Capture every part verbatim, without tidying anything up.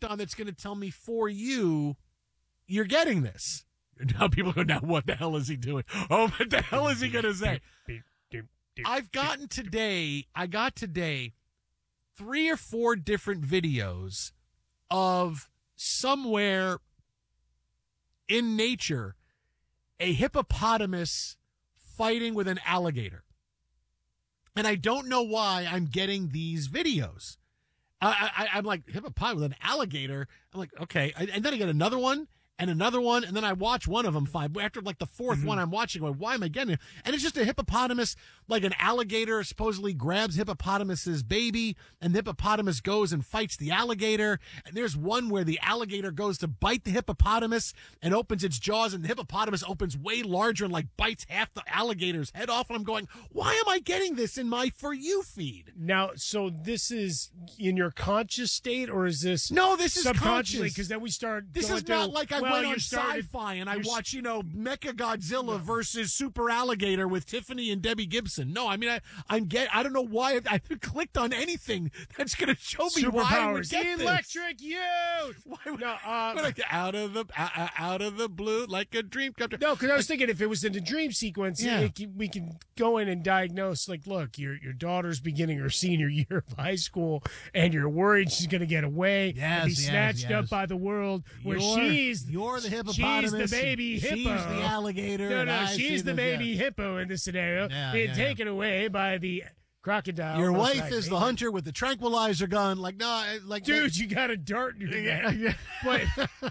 on that's going to tell me for you, you're getting this. Now people go, now what the hell is he doing? Oh, what the hell is he going to say? I've gotten today, I got today three or four different videos of somewhere in nature a hippopotamus fighting with an alligator. And I don't know why I'm getting these videos. I, I, I'm like, hippopotamus with an alligator? I'm like, okay. And then I get another one. And another one, and then I watch one of them fine. After like the fourth mm-hmm. one I'm watching, going, why am I getting it? And it's just a hippopotamus, like an alligator supposedly grabs hippopotamus's baby, and the hippopotamus goes and fights the alligator. And there's one where the alligator goes to bite the hippopotamus and opens its jaws, and the hippopotamus opens way larger and like bites half the alligator's head off. And I'm going, why am I getting this in my For You feed? Now, so this is in your conscious state, or is this no? This is subconsciously? Because then we start. This going is not to, like I well, went on started, Sci-Fi and I you're, watch, you know, Mecha Godzilla versus Super Alligator with Tiffany and Debbie Gibson. No, I mean, I, I'm get. I don't know why I, I clicked on anything that's going to show me why I would get electric this. youth. Why would, no, um, like out of the uh, out of the blue, like a dream come true. No, because I was thinking if it was in the dream sequence, yeah. it, it, we can go in and diagnose. Like, look, your your daughter's beginning her senior year of high school, and you're worried she's going to get away yes, and be yes, snatched yes. up by the world. Where you're, she's you're the hippopotamus. She's the baby hippo. She's the alligator. No, no, I she's the this, baby yeah. hippo in this scenario. Yeah, being yeah, taken yeah. away by the crocodile. Your wife like, is the hunter with the tranquilizer gun. Like, no, like, dude, like, you got a dart in your yeah, neck. yeah. But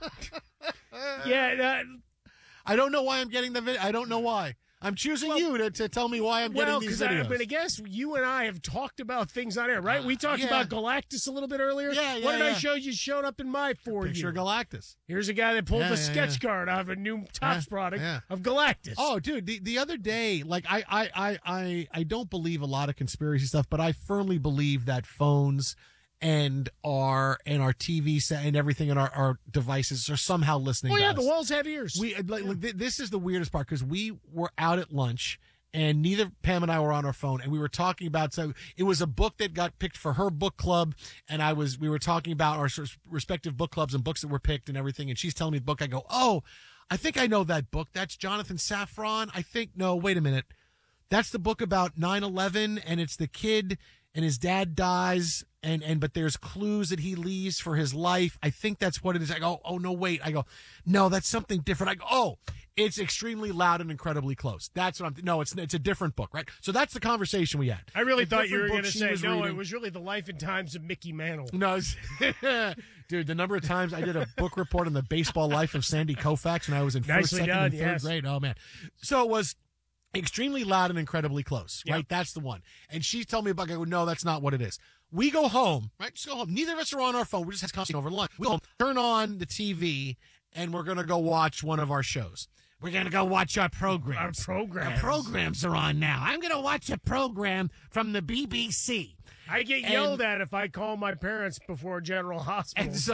yeah, uh, I don't know why I'm getting the video. I don't know why. I'm choosing well, you to, to tell me why I'm well, getting these videos. I, but I guess you and I have talked about things on air, right? We talked yeah. about Galactus a little bit earlier. Yeah, yeah, What did yeah. I show you? Showed up in my for you. Picture Galactus. Here's a guy that pulled yeah, a yeah, sketch yeah. card out of a new Topps yeah, product yeah. of Galactus. Oh, dude, the, the other day, like, I, I, I, I, I don't believe a lot of conspiracy stuff, but I firmly believe that phones and our and our T V set and everything in our, our devices are somehow listening oh, to yeah, us. the walls have ears. We like, like th- this is the weirdest part because we were out at lunch and neither Pam and I were on our phone and we were talking about so it was a book that got picked for her book club and I was we were talking about our respective book clubs and books that were picked and everything and she's telling me the book. I go, oh, I think I know that book. That's Jonathan Safran. I think no, wait a minute. That's the book about nine eleven and it's the kid and his dad dies and, and, but there's clues that he leaves for his life. I think that's what it is. I go, oh, no, wait. I go, no, that's something different. I go, oh, it's Extremely Loud and Incredibly Close. That's what I'm, th- no, it's, it's a different book, right? So that's the conversation we had. I really the thought you were going to say, no, reading. It was really the life and times of Mickey Mantle. No, dude, the number of times I did a book report on the baseball life of Sandy Koufax when I was in first, Nicely second, done, and third yes. grade. Oh, man. So it was Extremely Loud and Incredibly Close, right? Yep. That's the one. And she told me about it. I go, no, that's not what it is. We go home, right? Just go home. Neither of us are on our phone. We're just having a conversation over lunch. We go home, turn on the T V, and we're going to go watch one of our shows. We're going to go watch our programs. Our programs. Our programs are on now. I'm going to watch a program from the B B C. I get and, yelled at if I call my parents before General Hospital. And so,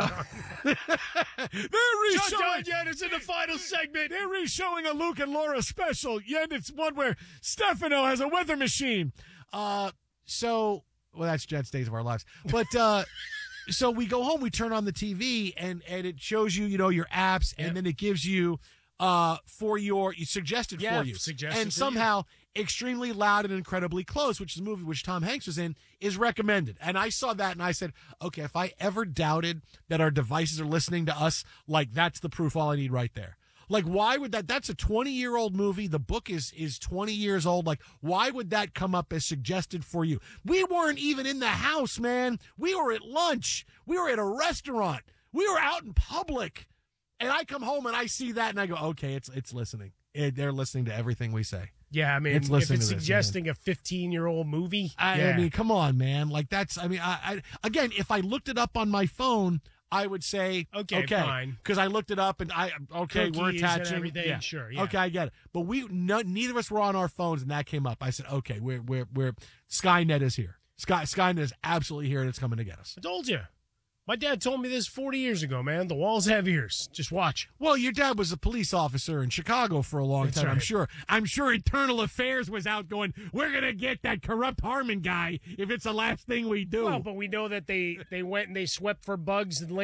they're re-showing, yeah, it's in the final segment. They're re-showing a Luke and Laura special. Yet it's one where Stefano has a weather machine. Uh, so, well, that's Jet's Days of Our Lives. But, uh, so we go home, we turn on the T V, and, and it shows you, you know, your apps, and yep. then it gives you, uh, for your, you suggested yeah, for you. Suggested and somehow, Extremely Loud and Incredibly Close, which is a movie which Tom Hanks was in, is recommended. And I saw that and I said, okay, if I ever doubted that our devices are listening to us, like that's the proof all I need right there. Like, why would that, that's a twenty-year-old movie. The book is, is twenty years old. Like, why would that come up as suggested for you? We weren't even in the house, man. We were at lunch. We were at a restaurant. We were out in public. And I come home and I see that and I go, okay, it's, it's listening. It, they're listening to everything we say. Yeah, I mean, it's if it's this, suggesting man. a fifteen-year-old movie. I, yeah. I mean, come on, man. Like, that's, I mean, I, I again, if I looked it up on my phone, I would say, okay, okay, fine. Because I looked it up and I, okay, Cookies we're attaching. And everything. Yeah. Sure, yeah. Okay, I get it. But we, no, neither of us were on our phones and that came up. I said, okay, we're, we're, we're, Skynet is here. Sky, Skynet is absolutely here and it's coming to get us. I told you. My dad told me this forty years ago, man. The walls have ears. Just watch. Well, your dad was a police officer in Chicago for a long That's time, right. I'm sure. I'm sure Internal Affairs was out going, we're going to get that corrupt Harmon guy if it's the last thing we do. Well, but we know that they, they went and they swept for bugs and